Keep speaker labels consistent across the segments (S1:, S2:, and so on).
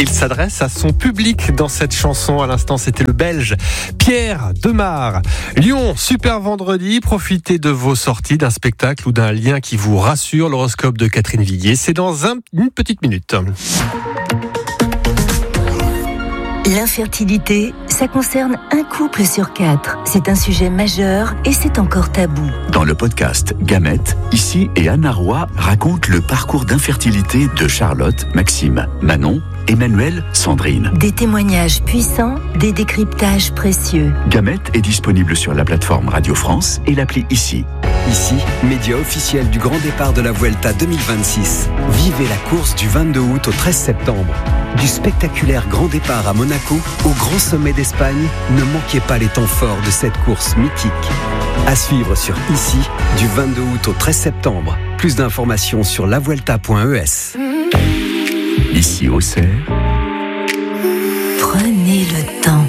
S1: Il s'adresse à son public dans cette chanson. À l'instant, c'était le Belge Pierre Demar. Lyon, super vendredi. Profitez de vos sorties, d'un spectacle ou d'un lien qui vous rassure. L'horoscope de Catherine Viguier, c'est dans une petite minute.
S2: L'infertilité, ça concerne un couple sur 4. C'est un sujet majeur et c'est encore tabou.
S3: Dans le podcast Gamètes, Ici et Anna Roy racontent le parcours d'infertilité de Charlotte, Maxime, Manon, Emmanuel, Sandrine.
S2: Des témoignages puissants, des décryptages précieux.
S3: Gamètes est disponible sur la plateforme Radio France et l'appli Ici.
S4: Ici, média officiel du grand départ de la Vuelta 2026. Vivez la course du 22 août au 13 septembre. Du spectaculaire grand départ à Monaco au grand sommet d'Espagne, ne manquez pas les temps forts de cette course mythique. À suivre sur Ici, du 22 août au 13 septembre. Plus d'informations sur lavuelta.es.
S3: Ici au Cerf.
S2: Prenez le temps.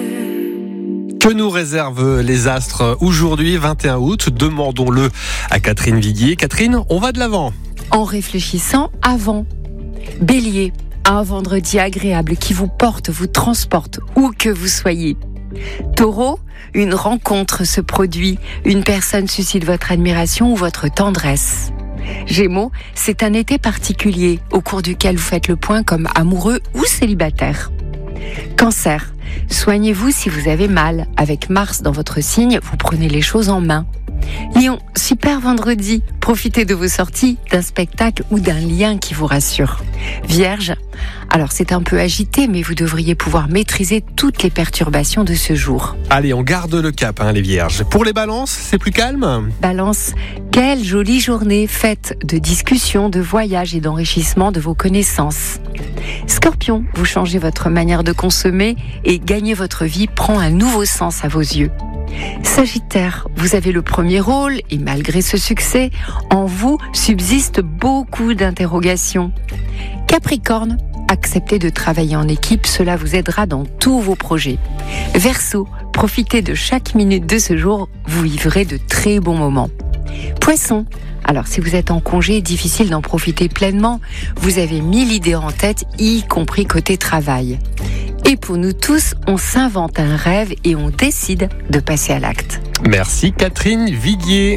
S1: Que nous réservent les astres aujourd'hui, 21 août? Demandons-le à Catherine Viguier. Catherine, on va de l'avant.
S5: En réfléchissant avant. Bélier, un vendredi agréable qui vous porte, vous transporte, où que vous soyez. Taureau, une rencontre se produit, une personne suscite votre admiration ou votre tendresse. Gémeaux, c'est un été particulier au cours duquel vous faites le point comme amoureux ou célibataire. Cancer, soignez-vous si vous avez mal. Avec Mars dans votre signe, vous prenez les choses en main. Lion, super vendredi. Profitez de vos sorties, d'un spectacle ou d'un lien qui vous rassure. Vierge, alors c'est un peu agité, mais vous devriez pouvoir maîtriser toutes les perturbations de ce jour.
S1: Allez, on garde le cap, les vierges. Pour les balances, c'est plus calme?
S5: Balance, quelle jolie journée faite de discussions, de voyages et d'enrichissement de vos connaissances. Scorpion, vous changez votre manière de consommer et gagner votre vie prend un nouveau sens à vos yeux. Sagittaire, vous avez le premier rôle et malgré ce succès, en vous subsistent beaucoup d'interrogations. Capricorne, acceptez de travailler en équipe, cela vous aidera dans tous vos projets. Verseau, profitez de chaque minute de ce jour, vous vivrez de très bons moments. Poisson, alors si vous êtes en congé, difficile d'en profiter pleinement, vous avez 1000 idées en tête, y compris côté travail. Et pour nous tous, on s'invente un rêve et on décide de passer à l'acte.
S1: Merci Catherine Viguier.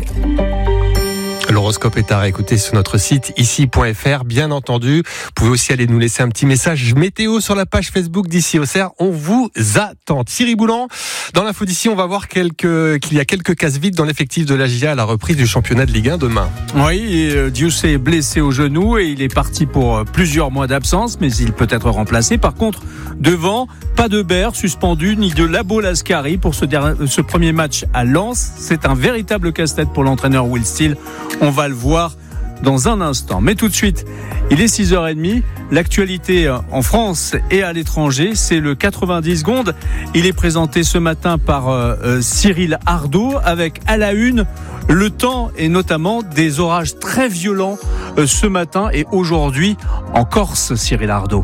S1: L'horoscope est à réécouter sur notre site ici.fr, bien entendu. Vous pouvez aussi aller nous laisser un petit message météo sur la page Facebook d'Ici au Cerf. On vous attend. Thierry Boulan, dans l'info d'ici, on va voir qu'il y a quelques cases vides dans l'effectif de la GIA à la reprise du championnat de Ligue 1 demain.
S6: Oui, Diouf est blessé au genou et il est parti pour plusieurs mois d'absence, mais il peut être remplacé. Par contre, devant, pas de Baird suspendu, ni de Labo Lascari pour ce premier match à Lens. C'est un véritable casse-tête pour l'entraîneur Will Steele. On va le voir dans un instant. Mais tout de suite, il est 6h30. L'actualité en France et à l'étranger, c'est le 90 secondes. Il est présenté ce matin par Cyril Ardo avec à la une le temps et notamment des orages très violents ce matin et aujourd'hui en Corse, Cyril Ardo.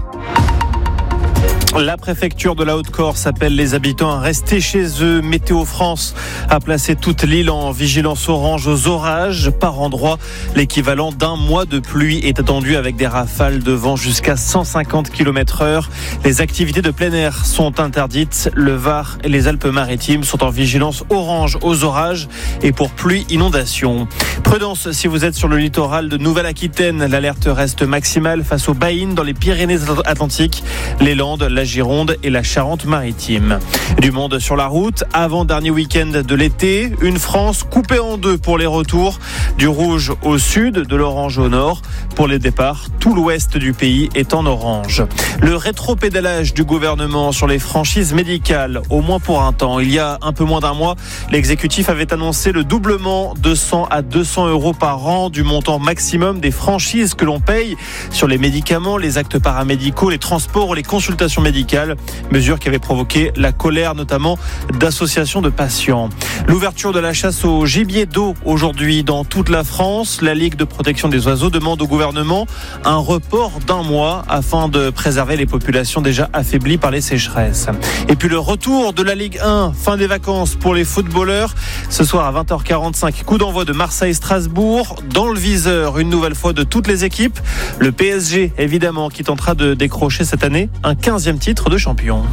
S7: La préfecture de la Haute-Corse appelle les habitants à rester chez eux. Météo France a placé toute l'île en vigilance orange aux orages. Par endroit, l'équivalent d'un mois de pluie est attendu avec des rafales de vent jusqu'à 150 km/h. Les activités de plein air sont interdites. Le Var et les Alpes-Maritimes sont en vigilance orange aux orages et pour pluie inondation. Prudence si vous êtes sur le littoral de Nouvelle-Aquitaine. L'alerte reste maximale face aux baïnes dans les Pyrénées-Atlantiques, les Landes, la Gironde et la Charente-Maritime. Du monde sur la route, avant-dernier week-end de l'été, une France coupée en deux pour les retours, du rouge au sud, de l'orange au nord. Pour les départs, tout l'ouest du pays est en orange. Le rétropédalage du gouvernement sur les franchises médicales, au moins pour un temps. Il y a un peu moins d'un mois, l'exécutif avait annoncé le doublement de 100 à 200 euros par an du montant maximum des franchises que l'on paye sur les médicaments, les actes paramédicaux, les transports ou les consultations médicales médicale, mesure qui avait provoqué la colère notamment d'associations de patients. L'ouverture de la chasse au gibier d'eau aujourd'hui dans toute la France. La Ligue de protection des oiseaux demande au gouvernement un report d'1 mois afin de préserver les populations déjà affaiblies par les sécheresses. Et puis le retour de la Ligue 1, fin des vacances pour les footballeurs. Ce soir à 20h45, coup d'envoi de Marseille-Strasbourg. Dans le viseur, une nouvelle fois de toutes les équipes. Le PSG, évidemment, qui tentera de décrocher cette année un 15e titre de champion.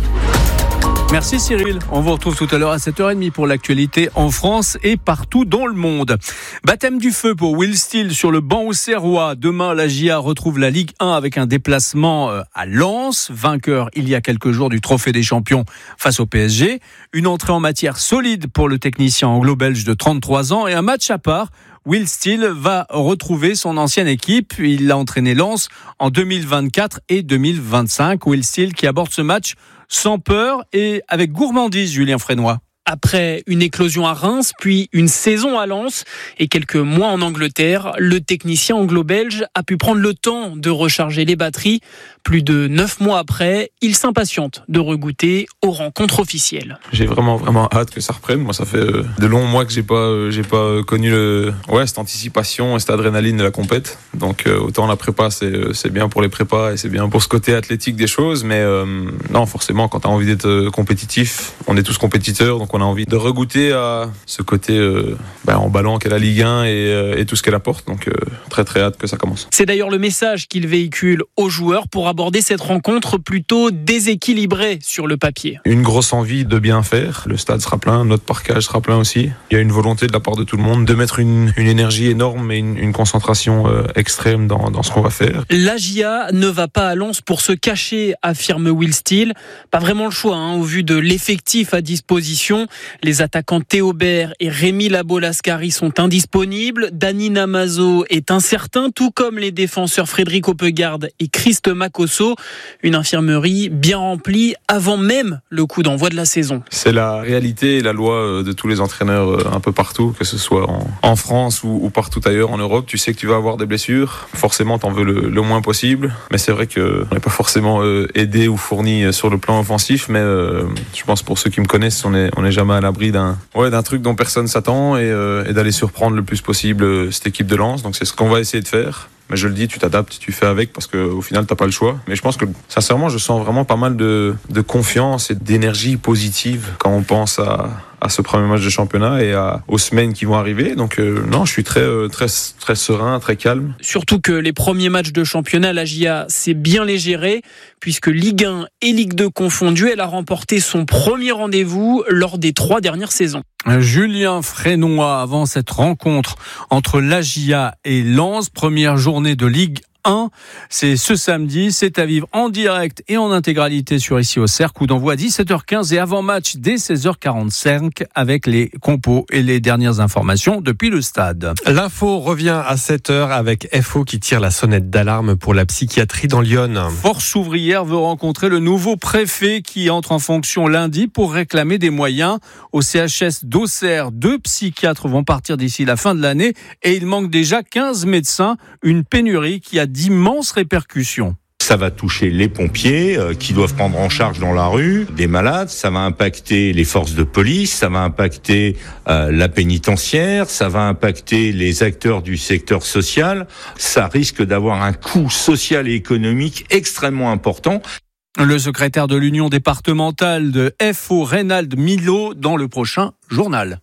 S6: Merci Cyril, on vous retrouve tout à l'heure à 7h30 pour l'actualité en France et partout dans le monde. Baptême du feu pour Will Steele sur le banc auxerrois. Demain, la GIA retrouve la Ligue 1 avec un déplacement à Lens, vainqueur il y a quelques jours du Trophée des Champions face au PSG. Une entrée en matière solide pour le technicien anglo-belge de 33 ans et un match à part. Will Steele va retrouver son ancienne équipe. Il a entraîné Lens en 2024 et 2025. Will Steele qui aborde ce match sans peur et avec gourmandise, Julien Frénois.
S8: Après une éclosion à Reims, puis une saison à Lens et quelques mois en Angleterre, le technicien anglo-belge a pu prendre le temps de recharger les batteries. Plus de 9 mois après, il s'impatiente de regoûter aux rencontres officielles.
S9: J'ai vraiment hâte que ça reprenne. Moi, ça fait de longs mois que j'ai pas connu cette anticipation et cette adrénaline de la compète. Donc autant la prépa, c'est bien pour les prépas et c'est bien pour ce côté athlétique des choses. Mais non, forcément, quand tu as envie d'être compétitif, on est tous compétiteurs, donc on a envie de regoûter à ce côté emballant qu'est la Ligue 1 et tout ce qu'elle apporte. Donc très très hâte que ça commence.
S8: C'est d'ailleurs le message qu'il véhicule aux joueurs pour aborder cette rencontre plutôt déséquilibrée sur le papier.
S9: Une grosse envie de bien faire. Le stade sera plein, notre parquage sera plein aussi. Il y a une volonté de la part de tout le monde de mettre une énergie énorme et une concentration extrême dans ce qu'on va faire.
S8: La GIA ne va pas à Lens pour se cacher, affirme Will Steele. Pas vraiment le choix, au vu de l'effectif à disposition. Les attaquants Théo Bair et Rémi Labo-Lascari sont indisponibles. Dani Namazo est incertain, tout comme les défenseurs Frédéric Oppegarde et Christ Makosso. Une infirmerie bien remplie avant même le coup d'envoi de la saison.
S9: C'est la réalité et la loi de tous les entraîneurs un peu partout, que ce soit en France ou partout ailleurs en Europe. Tu sais que tu vas avoir des blessures. Forcément, t'en veux le moins possible. Mais c'est vrai qu'on n'est pas forcément aidé ou fourni sur le plan offensif. Mais je pense pour ceux qui me connaissent, on n'est jamais à l'abri d'un truc dont personne s'attend et d'aller surprendre le plus possible cette équipe de Lens. Donc c'est ce qu'on va essayer de faire. Mais je le dis, tu t'adaptes, tu fais avec parce qu'au final, t'as pas le choix. Mais je pense que, sincèrement, je sens vraiment pas mal de confiance et d'énergie positive quand on pense à ce premier match de championnat et aux semaines qui vont arriver. Donc non, je suis très serein, très calme.
S8: Surtout que les premiers matchs de championnat, la GIA s'est bien les gérer, puisque Ligue 1 et Ligue 2 confondues, elle a remporté son premier rendez-vous lors des 3 dernières saisons.
S6: Julien Frénois, avant cette rencontre entre la GIA et Lens, première journée de Ligue 1, c'est ce samedi, c'est à vivre en direct et en intégralité sur Ici Auxerre, coup d'envoi à 17h15 et avant match dès 16h45 avec les compos et les dernières informations depuis le stade.
S1: L'info revient à 7h avec FO qui tire la sonnette d'alarme pour la psychiatrie dans l'Yonne.
S6: Force ouvrière veut rencontrer le nouveau préfet qui entre en fonction lundi pour réclamer des moyens. Au CHS d'Auxerre, 2 psychiatres vont partir d'ici la fin de l'année et il manque déjà 15 médecins, une pénurie qui a d'immenses répercussions.
S10: Ça va toucher les pompiers qui doivent prendre en charge dans la rue des malades, ça va impacter les forces de police, ça va impacter la pénitentiaire, ça va impacter les acteurs du secteur social. Ça risque d'avoir un coût social et économique extrêmement important.
S6: Le secrétaire de l'Union départementale de FO, Reynald Milot, dans le prochain journal.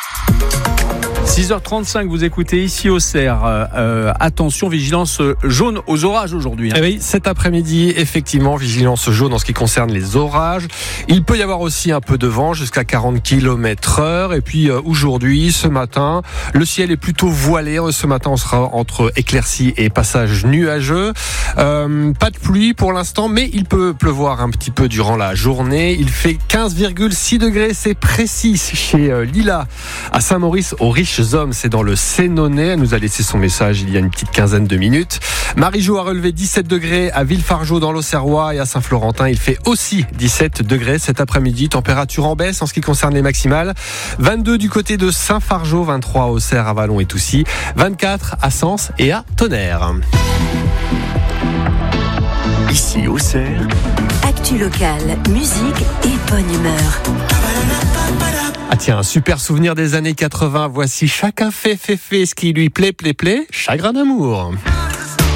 S6: 6h35, vous écoutez Ici Auxerre. Attention, vigilance jaune aux orages aujourd'hui.
S1: Eh oui, cet après-midi, effectivement, vigilance jaune en ce qui concerne les orages. Il peut y avoir aussi un peu de vent jusqu'à 40 km/h. Et puis aujourd'hui, ce matin, le ciel est plutôt voilé. Ce matin, on sera entre éclaircies et passages nuageux. Pas de pluie pour l'instant, mais il peut pleuvoir un petit peu durant la journée. Il fait 15,6 degrés, c'est précis chez Lila, à Saint-Maurice, aux Riches Hommes, c'est dans le Sénonais. Elle nous a laissé son message il y a une petite quinzaine de minutes. Marie-Jo a relevé 17 degrés à Villefargeau dans l'Auxerrois et à Saint-Florentin. Il fait aussi 17 degrés cet après-midi. Température en baisse en ce qui concerne les maximales. 22 du côté de Saint-Fargeau, 23 à Auxerre, à Vallon et Toussy, 24 à Sens et à Tonnerre.
S3: Ici, Auxerre,
S2: Actu locale, musique et bonne humeur.
S1: Ah tiens, un super souvenir des années 80. Voici Chacun fait ce qui lui plaît, Chagrin d'amour.